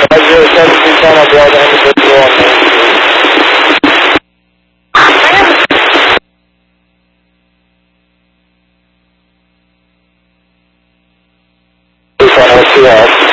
Roger, 1710, I'll be able to individual on Main Street. Please, 102